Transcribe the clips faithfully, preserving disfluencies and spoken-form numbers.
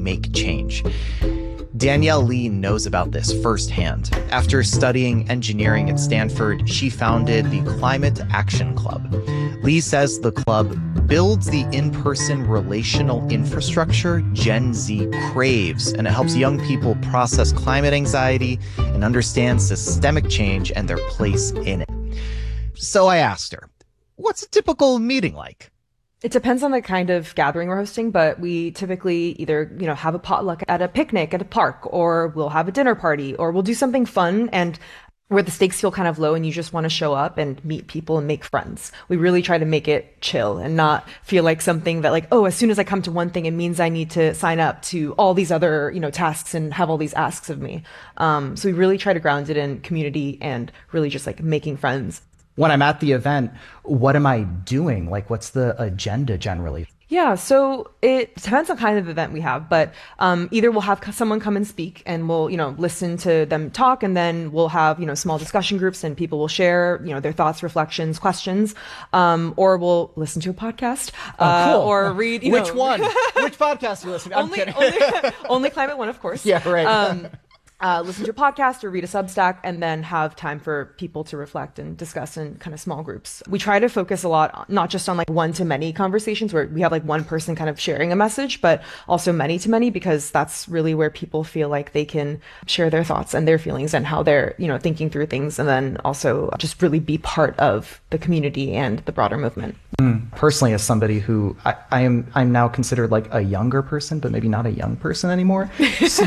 make change. Danielle Lee knows about this firsthand. After studying engineering at Stanford, she founded the Climate Action Club. Lee says the club builds the in-person relational infrastructure Gen Z craves, and it helps young people process climate anxiety and understand systemic change and their place in it. So I asked her, what's a typical meeting like? It depends on the kind of gathering we're hosting, but we typically either, you know, have a potluck at a picnic at a park, or we'll have a dinner party, or we'll do something fun and where the stakes feel kind of low and you just want to show up and meet people and make friends. We really try to make it chill and not feel like something that like, oh, as soon as I come to one thing, it means I need to sign up to all these other, you know, tasks and have all these asks of me. Um, so we really try to ground it in community and really just like making friends. When I'm at the event, what am I doing? Like, what's the agenda generally? Yeah, so it depends on kind of event we have, but um, either we'll have someone come and speak and we'll, you know, listen to them talk, and then we'll have, you know, small discussion groups and people will share, you know, their thoughts, reflections, questions, um, or we'll listen to a podcast uh, oh, cool. or read, you Which know. one? Which podcast are you listening to? I'm only, kidding. only, only Climate One, of course. Yeah, right. Um, Uh, listen to a podcast or read a Substack, and then have time for people to reflect and discuss in kind of small groups. We try to focus a lot, not just on like one-to-many conversations where we have like one person kind of sharing a message, but also many-to-many, because that's really where people feel like they can share their thoughts and their feelings and how they're, you know, thinking through things, and then also just really be part of the community and the broader movement. Mm. Personally, as somebody who I, I am, I'm now considered like a younger person, but maybe not a young person anymore. So.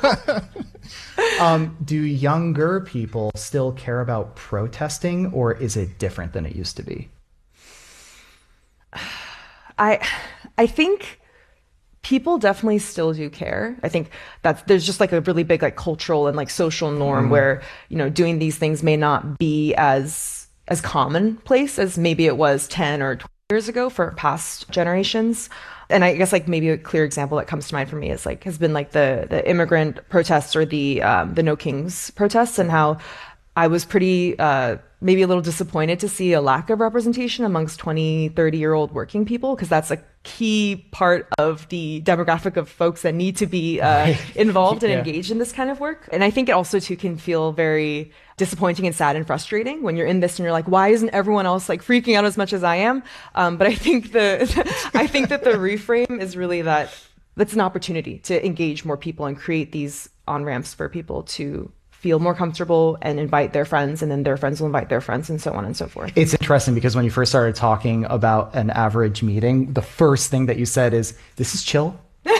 Um, do younger people still care about protesting, or is it different than it used to be? I, I think people definitely still do care. I think that there's just like a really big like cultural and like social norm mm. where, you know, doing these things may not be as, as commonplace as maybe it was ten or twenty years ago for past generations. And I guess like maybe a clear example that comes to mind for me is like has been like the the immigrant protests or the um, the No Kings protests, and how I was pretty uh, maybe a little disappointed to see a lack of representation amongst twenty, thirty year old working people, because that's a key part of the demographic of folks that need to be uh, right. involved and yeah. engaged in this kind of work. And I think it also too can feel very disappointing and sad and frustrating when you're in this and you're like, why isn't everyone else like freaking out as much as I am? Um, but I think the I think that the reframe is really that that's an opportunity to engage more people and create these on-ramps for people to feel more comfortable and invite their friends, and then their friends will invite their friends, and so on and so forth. It's interesting because when you first started talking about an average meeting, the first thing that you said is, this is chill.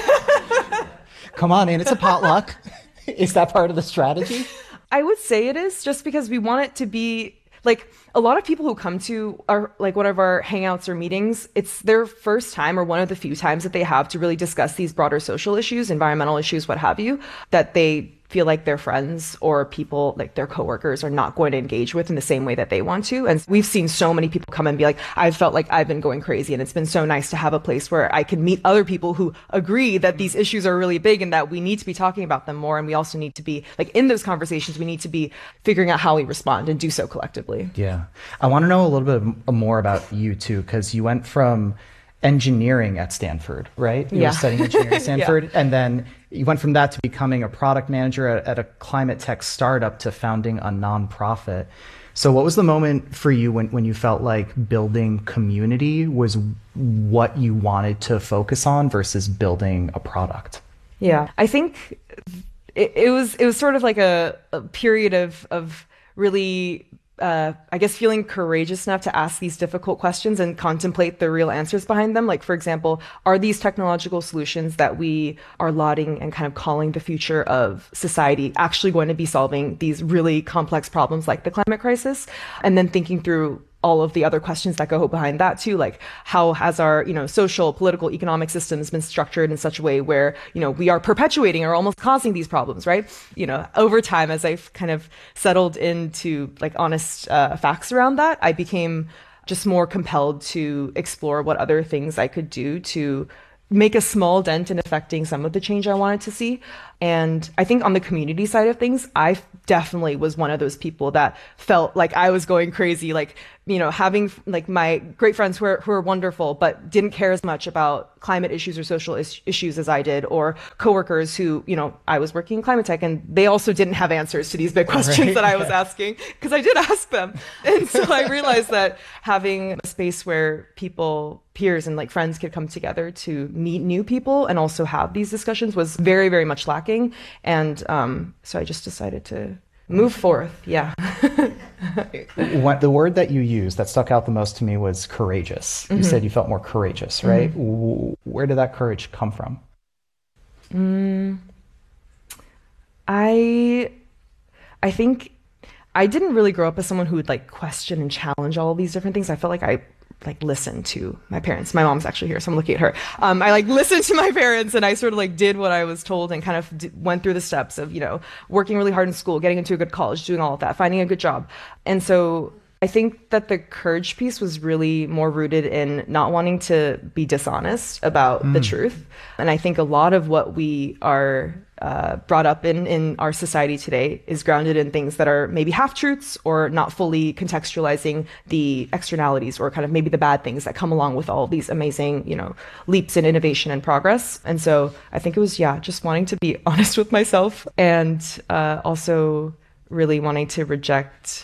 Come on in, it's a potluck. Is that part of the strategy? I would say it is, just because we want it to be like a lot of people who come to our like one of our hangouts or meetings, it's their first time or one of the few times that they have to really discuss these broader social issues, environmental issues, what have you, that they feel like their friends or people like their coworkers are not going to engage with in the same way that they want to. And we've seen so many people come and be like, I've felt like I've been going crazy, and it's been so nice to have a place where I can meet other people who agree that these issues are really big and that we need to be talking about them more. And we also need to be like in those conversations, we need to be figuring out how we respond and do so collectively. Yeah. I want to know a little bit more about you too, because you went from engineering at Stanford, right? You yeah. were studying engineering at Stanford. yeah. And then you went from that to becoming a product manager at, at a climate tech startup to founding a nonprofit. So what was the moment for you when, when you felt like building community was what you wanted to focus on versus building a product? Yeah, I think it, it was it was sort of like a, a period of of really Uh, I guess feeling courageous enough to ask these difficult questions and contemplate the real answers behind them. Like, for example, are these technological solutions that we are lauding and kind of calling the future of society actually going to be solving these really complex problems like the climate crisis? And then thinking through all of the other questions that go behind that too, like how has our, you know, social, political, economic systems been structured in such a way where, you know, we are perpetuating or almost causing these problems, right? You know, over time, as I've kind of settled into like honest uh, facts around that, I became just more compelled to explore what other things I could do to make a small dent in affecting some of the change I wanted to see. And I think on the community side of things, I definitely was one of those people that felt like I was going crazy, like you know, having like my great friends who are, who are wonderful, but didn't care as much about climate issues or social is- issues as I did, or coworkers who, you know, I was working in climate tech and they also didn't have answers to these big questions right? that I was yeah. asking, because I did ask them. And so I realized that having a space where people, peers and like friends could come together to meet new people and also have these discussions was very, very much lacking. And um, so I just decided to move forth. Yeah. What, the word that you used that stuck out the most to me was courageous. You mm-hmm. said you felt more courageous, right? Mm-hmm. Where did that courage come from? Mm, I, I think I didn't really grow up as someone who would like question and challenge all of these different things. I felt like I like listened to my parents. My mom's actually here, so I'm looking at her. Um, I like listened to my parents and I sort of like did what I was told and kind of d- went through the steps of, you know, working really hard in school, getting into a good college, doing all of that, finding a good job. And so I think that the courage piece was really more rooted in not wanting to be dishonest about mm. the truth. And I think a lot of what we are uh, brought up in, in our society today is grounded in things that are maybe half-truths or not fully contextualizing the externalities or kind of maybe the bad things that come along with all of these amazing, you know, leaps in innovation and progress. And so I think it was, yeah, just wanting to be honest with myself and uh, also really wanting to reject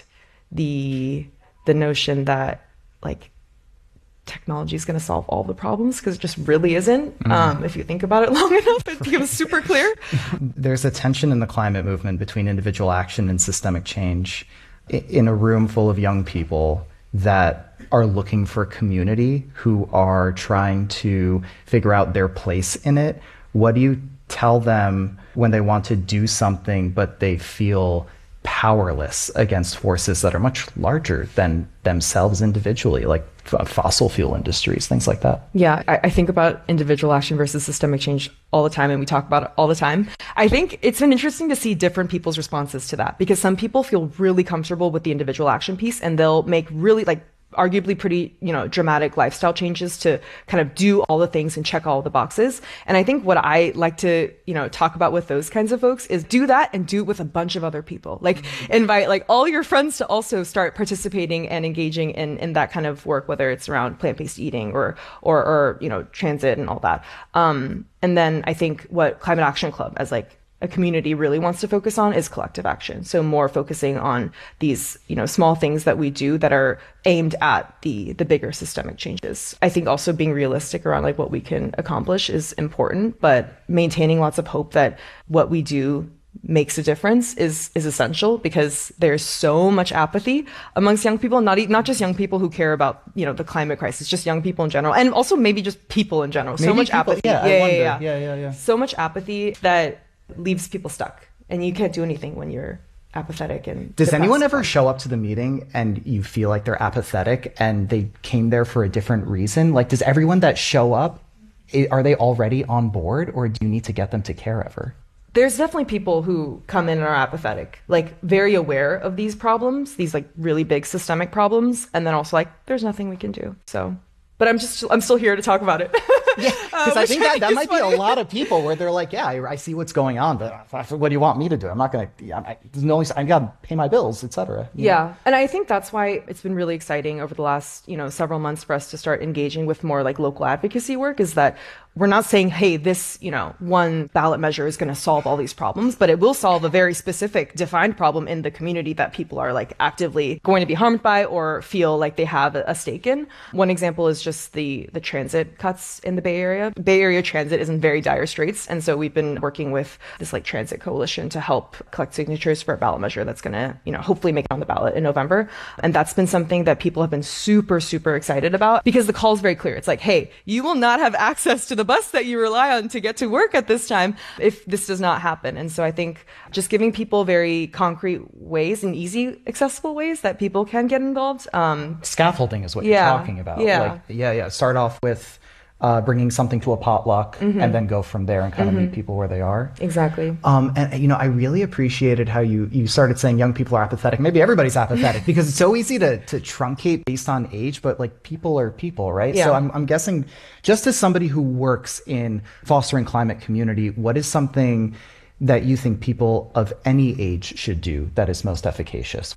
the the notion that like technology is going to solve all the problems, because it just really isn't. Mm-hmm. Um, if you think about it long enough, it becomes super clear. There's a tension in the climate movement between individual action and systemic change in a room full of young people that are looking for community, who are trying to figure out their place in it. What do you tell them when they want to do something, but they feel powerless against forces that are much larger than themselves individually, like f- fossil fuel industries, things like that? Yeah, I, I think about individual action versus systemic change all the time, and we talk about it all the time. I think it's been interesting to see different people's responses to that, because some people feel really comfortable with the individual action piece and they'll make really like arguably pretty, you know, dramatic lifestyle changes to kind of do all the things and check all the boxes. And I think what I like to, you know, talk about with those kinds of folks is do that and do it with a bunch of other people. Like invite like all your friends to also start participating and engaging in, in that kind of work, whether it's around plant-based eating or, or, or, you know, transit and all that. Um, and then I think what Climate Action Club as like a community really wants to focus on is collective action. So more focusing on these, you know, small things that we do that are aimed at the the bigger systemic changes. I think also being realistic around like what we can accomplish is important, but maintaining lots of hope that what we do makes a difference is is essential, because there's so much apathy amongst young people, not not just young people who care about, you know, the climate crisis, just young people in general, and also maybe just people in general. Maybe so much people, apathy. Yeah, yeah, I wonder. yeah, yeah, yeah, yeah. So much apathy that leaves people stuck, and you can't do anything when you're apathetic and does anyone ever from. show up to the meeting and you feel like they're apathetic and they came there for a different reason? Like, does everyone that show up, are they already on board, or do you need to get them to care ever? There's definitely people who come in and are apathetic, like very aware of these problems, these like really big systemic problems, and then also like there's nothing we can do. So but I'm just I'm still here to talk about it. Yeah, because uh, I think that, that might funny. be a lot of people where they're like, yeah, I, I see what's going on, but what do you want me to do? I'm not going to, I, there's no, I got to pay my bills, et cetera. Yeah. Know? And I think that's why it's been really exciting over the last, you know, several months for us to start engaging with more like local advocacy work, is that we're not saying, hey, this, you know, one ballot measure is going to solve all these problems, but it will solve a very specific defined problem in the community that people are like actively going to be harmed by or feel like they have a stake in. One example is just the, the transit cuts in the Bay Area. Bay Area transit is in very dire straits. And so we've been working with this like transit coalition to help collect signatures for a ballot measure that's going to, you know, hopefully make it on the ballot in November. And that's been something that people have been super, super excited about, because the call is very clear. It's like, hey, you will not have access to the bus that you rely on to get to work at this time if this does not happen. And so I think just giving people very concrete ways and easy, accessible ways that people can get involved. Um, Scaffolding is what yeah, you're talking about. Yeah. Like, yeah, yeah. Start off with uh, bringing something to a potluck, mm-hmm. and then go from there and kind mm-hmm. of meet people where they are. Exactly. Um, and, you know, I really appreciated how you, you started saying young people are apathetic. Maybe everybody's apathetic because it's so easy to, to truncate based on age, but like people are people, right? Yeah. So I'm, I'm guessing, just as somebody who works in fostering climate community, what is something that you think people of any age should do that is most efficacious?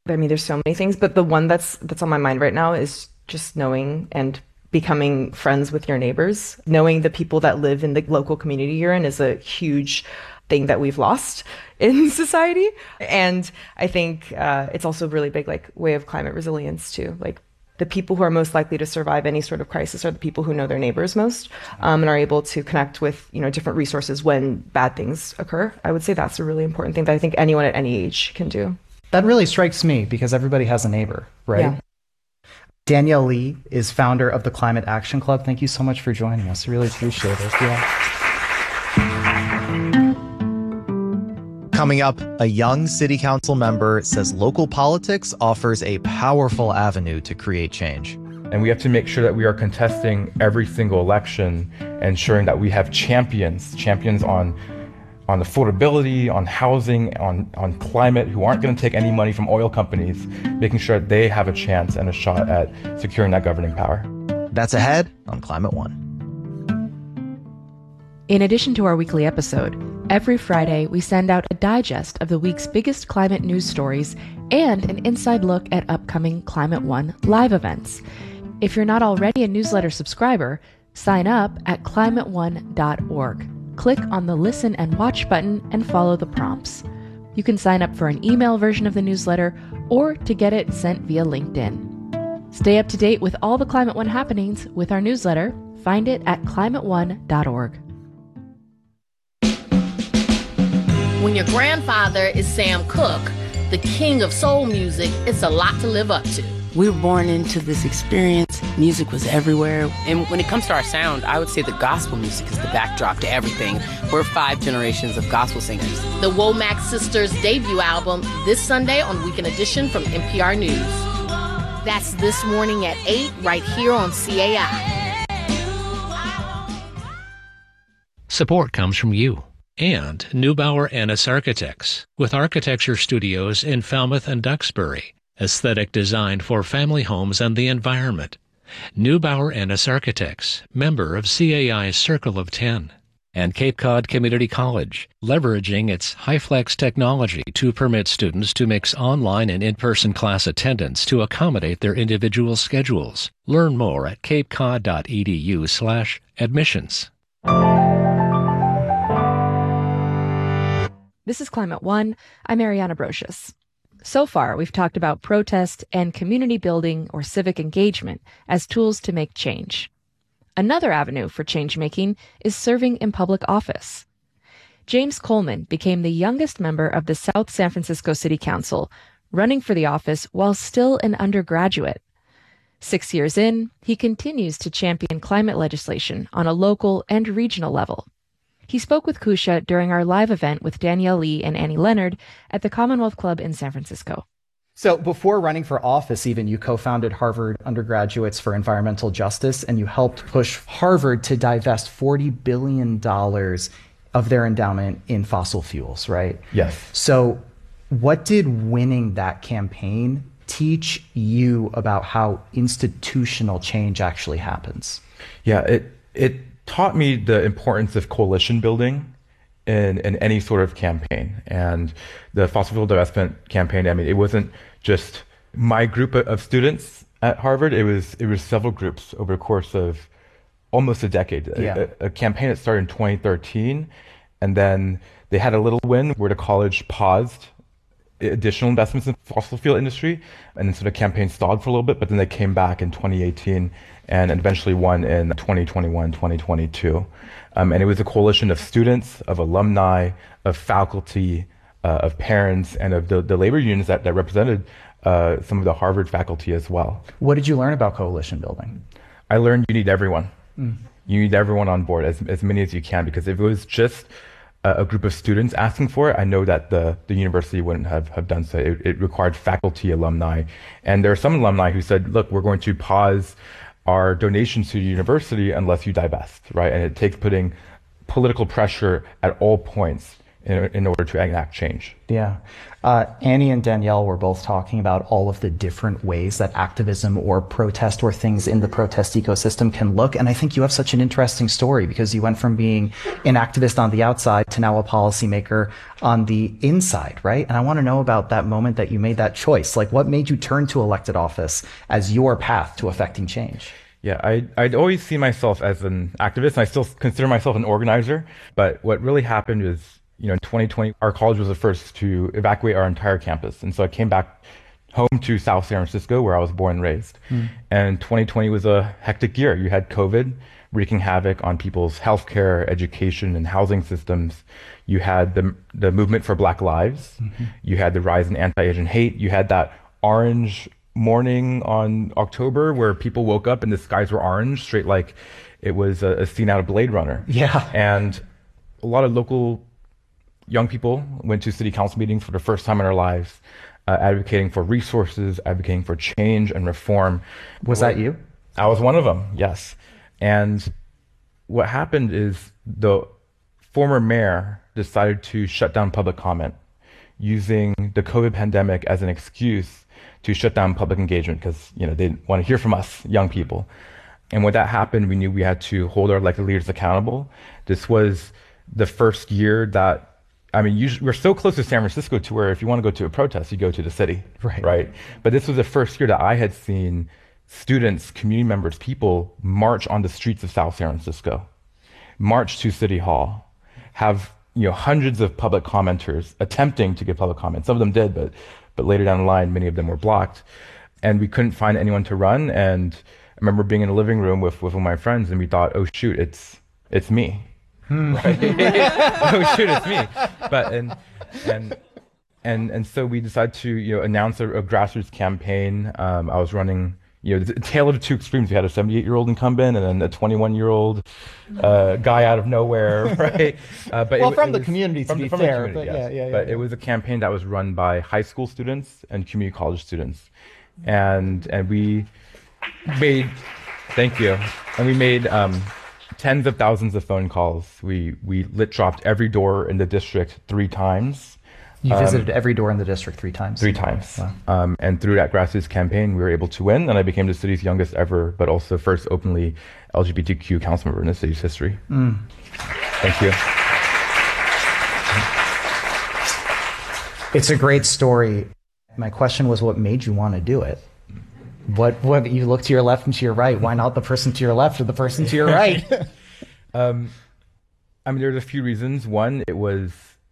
I mean, there's so many things, but the one that's that's on my mind right now is just knowing and becoming friends with your neighbors. Knowing the people that live in the local community you're in is a huge thing that we've lost in society. And I think uh, it's also a really big like way of climate resilience too. Like the people who are most likely to survive any sort of crisis are the people who know their neighbors most um, and are able to connect with, you know, different resources when bad things occur. I would say that's a really important thing that I think anyone at any age can do. That really strikes me because everybody has a neighbor, right? Yeah. Danielle Lee is founder of the Climate Action Club. Thank you so much for joining us. I really appreciate it. Yeah. Coming up, a young city council member says local politics offers a powerful avenue to create change. And we have to make sure that we are contesting every single election, ensuring that we have champions, champions on on affordability, on housing, on, on climate, who aren't going to take any money from oil companies, making sure that they have a chance and a shot at securing that governing power. That's ahead on Climate One. In addition to our weekly episode, every Friday we send out a digest of the week's biggest climate news stories and an inside look at upcoming Climate One live events. If you're not already a newsletter subscriber, sign up at climate one dot org. Click on the Listen and Watch button and follow the prompts. You can sign up for an email version of the newsletter or to get it sent via LinkedIn. Stay up to date with all the Climate One happenings with our newsletter. Find it at climate one dot org. When your grandfather is Sam Cooke, the king of soul music, it's a lot to live up to. We were born into this experience. Music was everywhere. And when it comes to our sound, I would say the gospel music is the backdrop to everything. We're five generations of gospel singers. The Womack Sisters' debut album this Sunday on Weekend Edition from N P R News. That's this morning at eight right here on C A I. Support comes from you and Neubauer Annis Architects with architecture studios in Falmouth and Duxbury. Aesthetic design for family homes and the environment. Neubauer Annis Architects, member of C A I's Circle of Ten. And Cape Cod Community College, leveraging its HyFlex technology to permit students to mix online and in-person class attendance to accommodate their individual schedules. Learn more at capecod.edu slash admissions. This is Climate One. I'm Ariana Brocious. So far, we've talked about protest and community building or civic engagement as tools to make change. Another avenue for change-making is serving in public office. James Coleman became the youngest member of the South San Francisco City Council, running for the office while still an undergraduate. Six years in, he continues to champion climate legislation on a local and regional level. He spoke with Kusha during our live event with Danielle Lee and Annie Leonard at the Commonwealth Club in San Francisco. So before running for office, even, you co-founded Harvard Undergraduates for Environmental Justice, and you helped push Harvard to divest forty billion dollars of their endowment in fossil fuels, right? Yes. So what did winning that campaign teach you about how institutional change actually happens? Yeah, it it taught me the importance of coalition building in, in any sort of campaign. And the fossil fuel divestment campaign, I mean, it wasn't just my group of students at Harvard. It was it was several groups over the course of almost a decade. Yeah. A, a campaign that started in twenty thirteen, and then they had a little win where the college paused additional investments in the fossil fuel industry, and then so the campaign stalled for a little bit, but then they came back in twenty eighteen and eventually won in twenty twenty-one, twenty twenty-two. Um, and it was a coalition of students, of alumni, of faculty, uh, of parents, and of the, the labor unions that, that represented uh, some of the Harvard faculty as well. What did you learn about coalition building? I learned you need everyone. Mm. You need everyone on board, as, as many as you can, because if it was just a group of students asking for it, I know that the, the university wouldn't have, have done so. It, it required faculty, alumni. And there are some alumni who said, look, we're going to pause our donations to the university unless you divest, right? And it takes putting political pressure at all points in, in order to enact change. Yeah. Uh, Annie and Danielle were both talking about all of the different ways that activism or protest or things in the protest ecosystem can look. And I think you have such an interesting story because you went from being an activist on the outside to now a policymaker on the inside, right? And I want to know about that moment that you made that choice. Like, what made you turn to elected office as your path to affecting change? Yeah, I, I'd always see myself as an activist, and I still consider myself an organizer. But what really happened is, you know, in twenty twenty, our college was the first to evacuate our entire campus. And so I came back home to South San Francisco, where I was born and raised. Mm. And twenty twenty was a hectic year. You had COVID wreaking havoc on people's healthcare, education, and housing systems. You had the the movement for Black Lives. Mm-hmm. You had the rise in anti-Asian hate. You had that orange morning on October where people woke up and the skies were orange, straight like it was a, a scene out of Blade Runner. Yeah. And a lot of local young people went to city council meetings for the first time in their lives, uh, advocating for resources, advocating for change and reform. Was that you? I was one of them, yes. And what happened is the former mayor decided to shut down public comment, using the COVID pandemic as an excuse to shut down public engagement because, you know, they didn't want to hear from us, young people. And when that happened, we knew we had to hold our elected leaders accountable. This was the first year that, I mean, usually, we're so close to San Francisco to where if you want to go to a protest, you go to the city, right? right? But this was the first year that I had seen students, community members, people march on the streets of South San Francisco, march to City Hall, have, you know, hundreds of public commenters attempting to give public comment. Some of them did, but but later down the line, many of them were blocked, and we couldn't find anyone to run. And I remember being in the living room with with one of my friends, and we thought, oh shoot, it's it's me. Hmm. Right? Oh shoot, it's me. But and and and and so we decided to, you know, announce a, a grassroots campaign. Um, I was running, you know, the tale of the two extremes. We had a seventy-eight-year-old incumbent and then a twenty-one-year-old uh, guy out of nowhere, right? Uh, but well, it, from it the was, community, to from, be from fair. The but yes. yeah, yeah, yeah, But yeah. it was a campaign that was run by high school students and community college students, and and we made, thank you, and we made um, tens of thousands of phone calls. We we lit dropped every door in the district three times. You um, visited every door in the district three times? Three times. Wow. Um, and through that grassroots campaign, we were able to win, and I became the city's youngest ever, but also first openly L G B T Q council member in the city's history. Mm. Thank you. It's a great story. My question was, what made you want to do it? What, what you look to your left and to your right. Why not the person to your left or the person to your right? um, I mean, there's a few reasons. One, it was,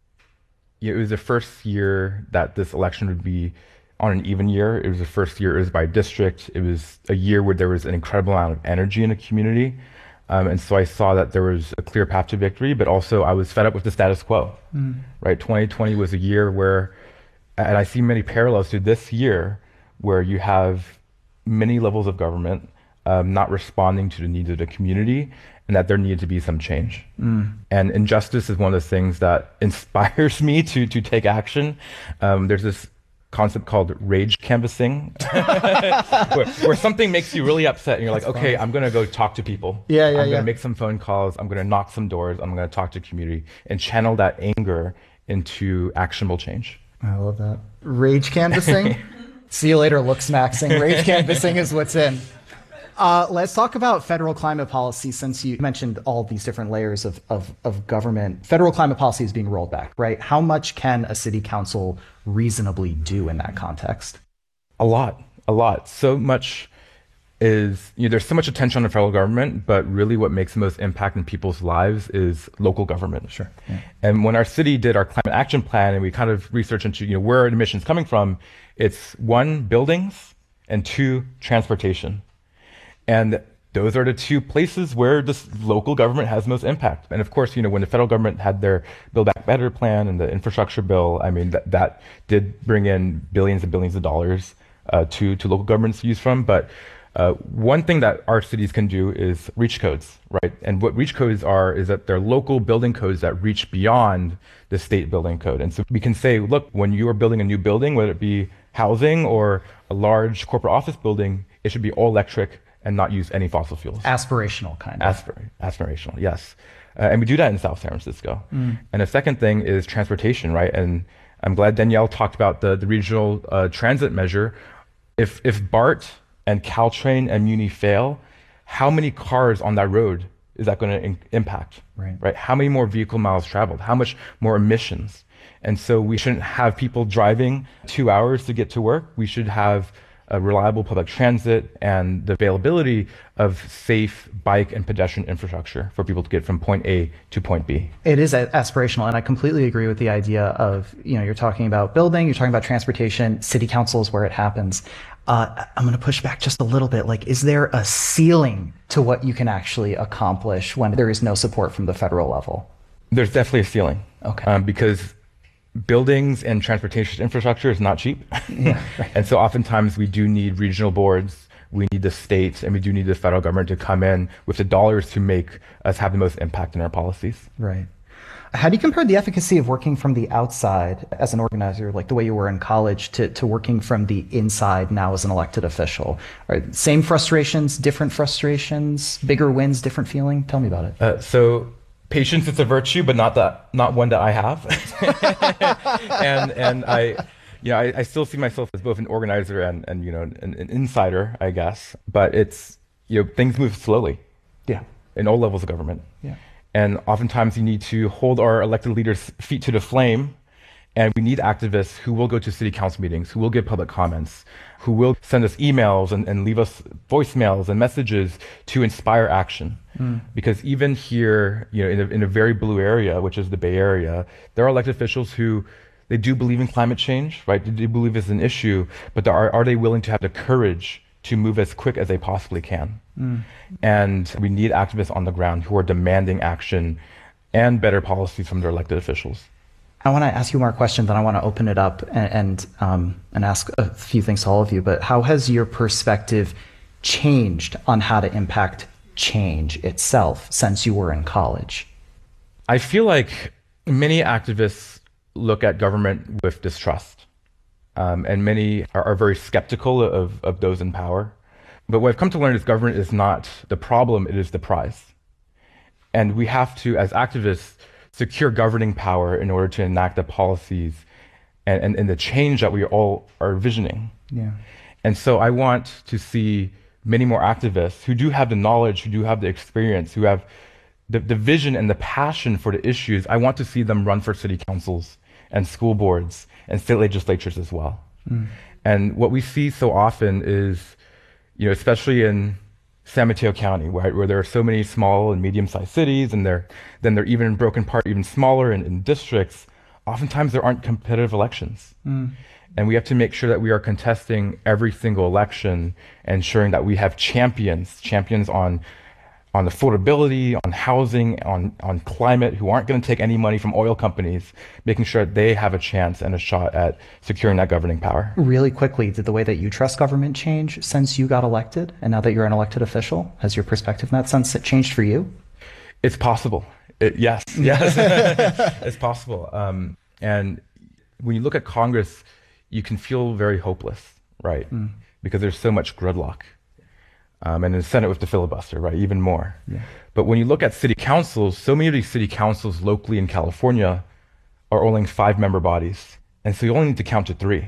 it was the first year that this election would be on an even year. It was the first year it was by district. It was a year where there was an incredible amount of energy in the community. Um, and so I saw that there was a clear path to victory, but also I was fed up with the status quo, mm. right? twenty twenty was a year where, and I see many parallels to this year, where you have many levels of government um, not responding to the needs of the community, and that there needed to be some change. Mm. And injustice is one of the things that inspires me to to take action. Um, there's this concept called rage canvassing, where, where something makes you really upset, and you're like, That's okay, fun. I'm going to go talk to people. Yeah, yeah, I'm yeah. going to make some phone calls. I'm going to knock some doors. I'm going to talk to community and channel that anger into actionable change. I love that. Rage canvassing. See you later, looks maxing. Rage canvassing is what's in. Uh, let's talk about federal climate policy, since you mentioned all these different layers of, of, of government. Federal climate policy is being rolled back, right? How much can a city council reasonably do in that context? A lot, a lot. So much is, you know, there's so much attention on the federal government, but really what makes the most impact in people's lives is local government. Sure. Yeah. And when our city did our climate action plan and we kind of researched into, you know, where are emissions coming from, it's one, buildings, and two, transportation. And those are the two places where this local government has most impact. And of course, you know, when the federal government had their Build Back Better plan and the infrastructure bill, I mean, that, that did bring in billions and billions of dollars uh, to, to local governments to use from. But uh, one thing that our cities can do is reach codes, right? And what reach codes are is that they're local building codes that reach beyond the state building code. And so we can say, look, when you are building a new building, whether it be housing or a large corporate office building, it should be all electric and not use any fossil fuels. Aspirational, kind of. Aspir- aspirational, yes. Uh, and we do that in South San Francisco. Mm. And the second thing is transportation, right? And I'm glad Danielle talked about the, the regional uh, transit measure. If if BART and Caltrain and Muni fail, how many cars on that road is that going to in- impact? Right. Right? How many more vehicle miles traveled? How much more emissions? And so we shouldn't have people driving two hours to get to work. We should have a reliable public transit and the availability of safe bike and pedestrian infrastructure for people to get from point A to point B. It is aspirational, and I completely agree with the idea of, you know, you're talking about building, you're talking about transportation, city council is where it happens. Uh, I'm going to push back just a little bit. Like, is there a ceiling to what you can actually accomplish when there is no support from the federal level? There's definitely a ceiling. Okay. Um, because buildings and transportation infrastructure is not cheap. Yeah, right. And so oftentimes we do need regional boards, we need the states, and we do need the federal government to come in with the dollars to make us have the most impact in our policies. Right. How do you compare the efficacy of working from the outside as an organizer, like the way you were in college, to, to working from the inside now as an elected official? Right. Same frustrations, different frustrations, bigger wins, different feeling? Tell me about it. Uh, so patience is a virtue, but not that, not one that I have. and and I, you know, I, I still see myself as both an organizer and, and you know, an, an insider, I guess. But it's, you know, things move slowly. Yeah. In all levels of government. Yeah. And oftentimes you need to hold our elected leaders' feet to the flame. And we need activists who will go to city council meetings, who will give public comments, who will send us emails and, and leave us voicemails and messages to inspire action. Mm. Because even here, you know, in a, in a very blue area, which is the Bay Area, there are elected officials who, they do believe in climate change, right? They do believe it's an issue, but are, are they willing to have the courage to move as quick as they possibly can? Mm. And we need activists on the ground who are demanding action and better policies from their elected officials. I want to ask you more questions, then I want to open it up and and, um, and ask a few things to all of you. But how has your perspective changed on how to impact change itself since you were in college? I feel like many activists look at government with distrust. Um, and many are, are very skeptical of, of those in power. But what I've come to learn is government is not the problem, it is the prize. And we have to, as activists, secure governing power in order to enact the policies and, and, and the change that we all are visioning. Yeah. And so I want to see many more activists who do have the knowledge, who do have the experience, who have the, the vision and the passion for the issues. I want to see them run for city councils and school boards and state legislatures as well. Mm. And what we see so often is, you know, especially in San Mateo County, right, where there are so many small and medium-sized cities, and they're, then they're even broken apart even smaller in, in districts, oftentimes there aren't competitive elections. Mm. And we have to make sure that we are contesting every single election, ensuring that we have champions, champions on on affordability, on housing, on, on climate, who aren't going to take any money from oil companies, making sure that they have a chance and a shot at securing that governing power. Really quickly, did the way that you trust government change since you got elected? And now that you're an elected official, has your perspective in that sense changed for you? It's possible. It, yes, yes, it's possible. Um, and when you look at Congress, you can feel very hopeless, right? Mm. Because there's so much gridlock. Um, and in the Senate with the filibuster, right, even more. Yeah. But when you look at city councils, so many of these city councils locally in California are only five-member bodies. And so you only need to count to three.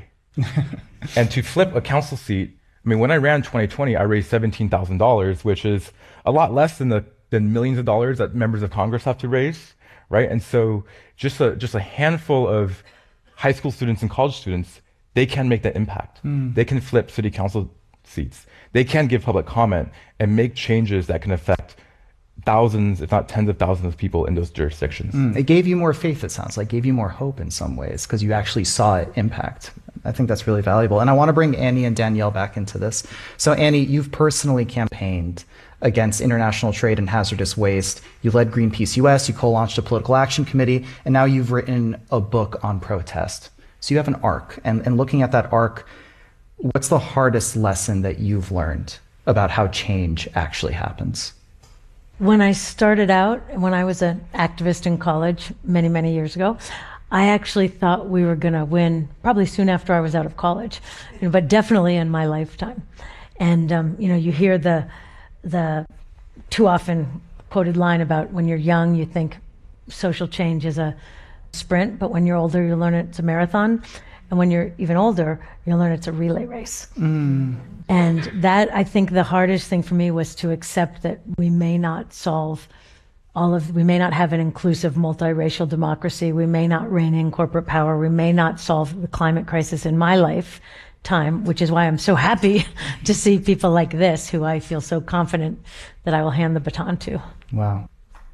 And to flip a council seat, I mean, when I ran twenty twenty, I raised seventeen thousand dollars, which is a lot less than the than millions of dollars that members of Congress have to raise, right? And so just a, just a handful of high school students and college students, they can make that impact. Mm. They can flip city council seats. They can give public comment and make changes that can affect thousands, if not tens of thousands of people in those jurisdictions. Mm, it gave you more faith, it sounds like, gave you more hope in some ways because you actually saw it impact. I think that's really valuable. And I want to bring Annie and Danielle back into this. So Annie, you've personally campaigned against international trade and hazardous waste. You led Greenpeace U S, you co-launched a political action committee, and now you've written a book on protest. So you have an arc, and, and looking at that arc, what's the hardest lesson that you've learned about how change actually happens? When I started out, when I was an activist in college many, many years ago, I actually thought we were going to win probably soon after I was out of college, you know, but definitely in my lifetime. And, um, you know, you hear the, the too often quoted line about when you're young, you think social change is a sprint, but when you're older, you learn it's a marathon. And when you're even older, you learn it's a relay race. Mm. And that, I think the hardest thing for me was to accept that we may not solve all of, we may not have an inclusive multiracial democracy. We may not rein in corporate power. We may not solve the climate crisis in my lifetime, which is why I'm so happy to see people like this, who I feel so confident that I will hand the baton to. Wow.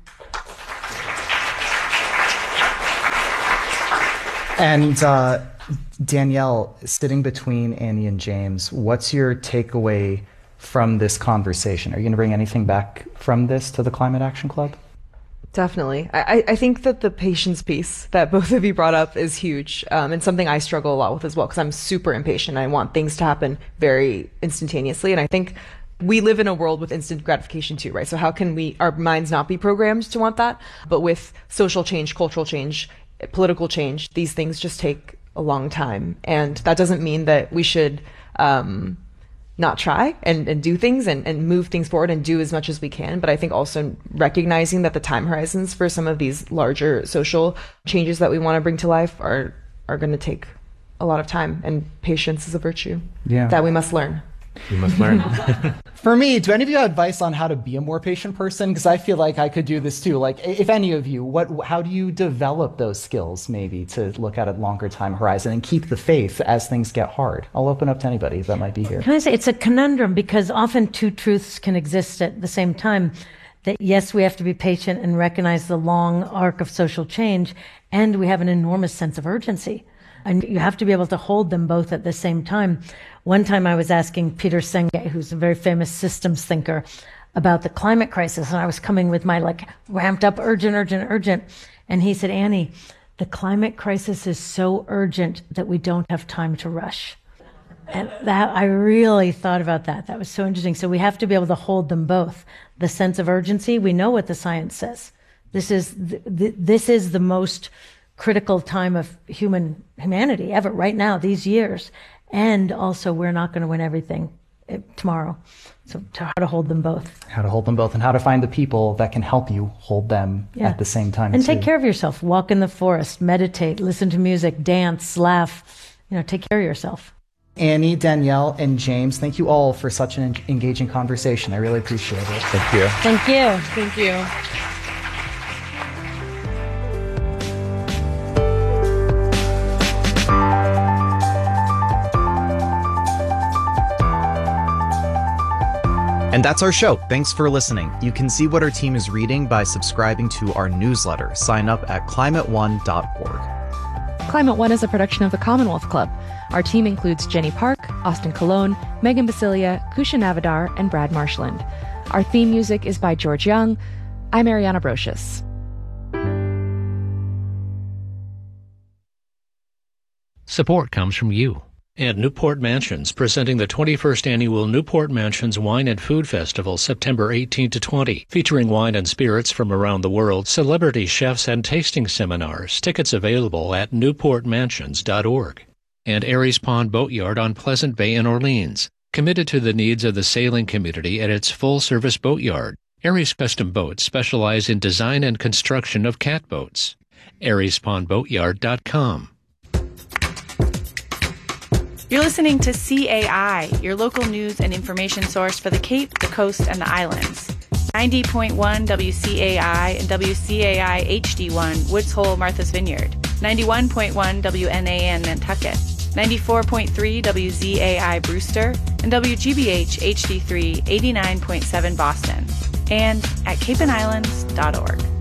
And uh, Danielle, sitting between Annie and James, what's your takeaway from this conversation? Are you going to bring anything back from this to the Climate Action Club? Definitely. I, I think that the patience piece that both of you brought up is huge, um, and something I struggle a lot with as well, because I'm super impatient. I want things to happen very instantaneously. And I think we live in a world with instant gratification too, right? So how can we, our minds not be programmed to want that? But with social change, cultural change, political change, these things just take a long time. And that doesn't mean that we should um, not try and, and do things and, and move things forward and do as much as we can. But I think also recognizing that the time horizons for some of these larger social changes that we want to bring to life are, are going to take a lot of time. And patience is a virtue yeah. that we must learn. You must learn. For me, do any of you have advice on how to be a more patient person? Because I feel like I could do this too. Like, if any of you, what, how do you develop those skills maybe to look at a longer time horizon and keep the faith as things get hard? I'll open up to anybody that might be here. Can I say it's a conundrum, because often two truths can exist at the same time. That yes, we have to be patient and recognize the long arc of social change, and we have an enormous sense of urgency. And you have to be able to hold them both at the same time. One time I was asking Peter Senge, who's a very famous systems thinker, about the climate crisis. And I was coming with my like ramped up, urgent, urgent, urgent. And he said, Annie, the climate crisis is so urgent that we don't have time to rush. And that, I really thought about that. That was so interesting. So we have to be able to hold them both. The sense of urgency, we know what the science says. This is, th- th- this is the most critical time of human humanity ever right now, these years. And also, we're not going to win everything tomorrow. So to how to hold them both. How to hold them both, and how to find the people that can help you hold them yeah. at the same time. And too. Take care of yourself. Walk in the forest, meditate, listen to music, dance, laugh. You know, take care of yourself. Annie, Danielle, and James, thank you all for such an engaging conversation. I really appreciate it. Thank you. Thank you. Thank you. And that's our show. Thanks for listening. You can see what our team is reading by subscribing to our newsletter. Sign up at climate one dot org. Climate One is a production of the Commonwealth Club. Our team includes Jenny Park, Austin Colon, Megan Basilia, Kusha Navadar, and Brad Marshland. Our theme music is by George Young. I'm Ariana Brocious. Support comes from you and Newport Mansions, presenting the twenty-first Annual Newport Mansions Wine and Food Festival, September eighteenth to twentieth, featuring wine and spirits from around the world, celebrity chefs, and tasting seminars. Tickets available at newport mansions dot org. And Aries Pond Boatyard on Pleasant Bay in Orleans, committed to the needs of the sailing community at its full-service boatyard. Aries Custom Boats specialize in design and construction of catboats. aries pond boatyard dot com. You're listening to C A I, your local news and information source for the Cape, the Coast, and the Islands. ninety point one W C A I and W C A I H D one, Woods Hole, Martha's Vineyard. ninety-one point one W N A N, Nantucket. ninety-four point three W Z A I, Brewster. And W G B H H D three, eighty-nine point seven, Boston. And at cape and islands dot org.